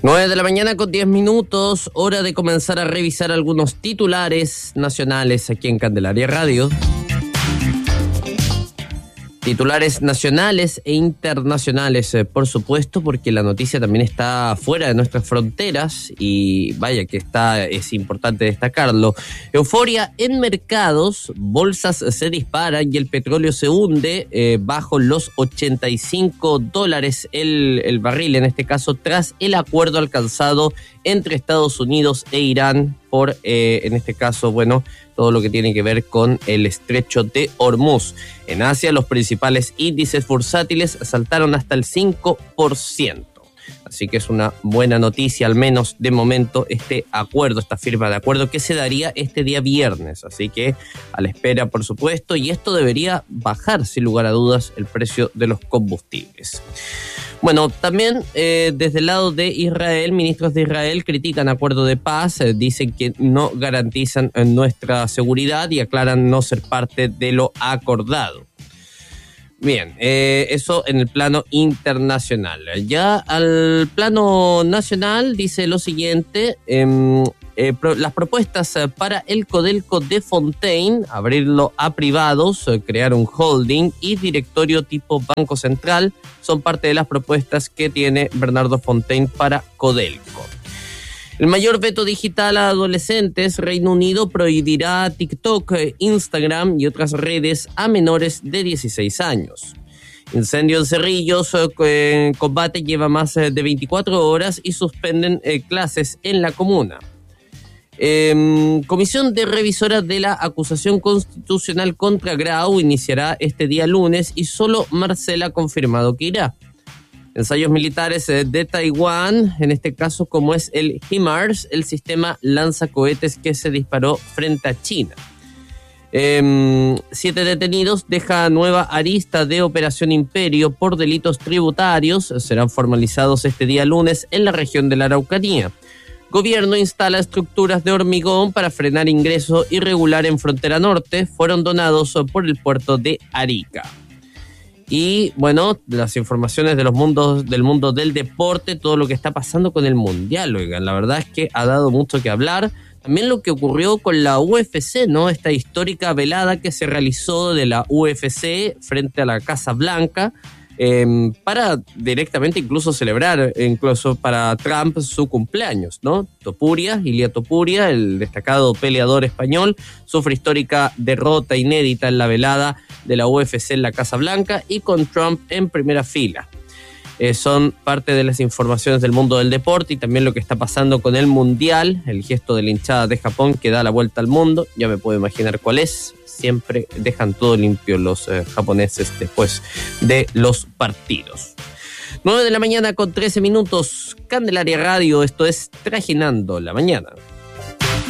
9 de la mañana con 10 minutos, hora de comenzar a revisar algunos titulares nacionales aquí en Candelaria Radio. Titulares nacionales e internacionales, por supuesto, porque la noticia también está fuera de nuestras fronteras y vaya que es importante destacarlo. Euforia en mercados, bolsas se disparan y el petróleo se hunde bajo los $85 el barril, en este caso tras el acuerdo alcanzado entre Estados Unidos e Irán por, en este caso, todo lo que tiene que ver con el estrecho de Hormuz. En Asia, los principales índices bursátiles saltaron hasta el 5%. Así que es una buena noticia, al menos de momento, esta firma de acuerdo que se daría este día viernes. Así que a la espera, por supuesto, y esto debería bajar, sin lugar a dudas, el precio de los combustibles. Bueno, también desde el lado de Israel, ministros de Israel critican acuerdo de paz, dicen que no garantizan nuestra seguridad y aclaran no ser parte de lo acordado. Bien, eso en el plano internacional. Ya al plano nacional dice lo siguiente, las propuestas para el Codelco de Fontaine, abrirlo a privados, crear un holding y directorio tipo Banco Central, son parte de las propuestas que tiene Bernardo Fontaine para Codelco. El mayor veto digital a adolescentes, Reino Unido prohibirá TikTok, Instagram y otras redes a menores de 16 años. Incendio en Cerrillos, combate lleva más de 24 horas y suspenden clases en la comuna. Comisión de revisora de la acusación constitucional contra Grau iniciará este día lunes y solo Marcela ha confirmado que irá. Ensayos militares de Taiwán, en este caso como es el HIMARS, el sistema lanzacohetes que se disparó frente a China. 7 detenidos deja nueva arista de Operación Imperio por delitos tributarios, serán formalizados este día lunes en la región de la Araucanía. Gobierno instala estructuras de hormigón para frenar ingreso irregular en frontera norte, fueron donados por el puerto de Arica. Y las informaciones del mundo del deporte, todo lo que está pasando con el Mundial, oigan, la verdad es que ha dado mucho que hablar. También lo que ocurrió con la UFC, ¿no? Esta histórica velada que se realizó de la UFC frente a la Casa Blanca, para directamente incluso celebrar, incluso para Trump, su cumpleaños, ¿no? Ilia Topuria, el destacado peleador español, sufre histórica derrota inédita en la velada de la UFC en la Casa Blanca y con Trump en primera fila. Son parte de las informaciones del mundo del deporte y también lo que está pasando con el Mundial, el gesto de la hinchada de Japón que da la vuelta al mundo, ya me puedo imaginar cuál es. Siempre dejan todo limpio los japoneses después de los partidos. 9 de la mañana con 13 minutos, Candelaria Radio, esto es Trajinando la Mañana.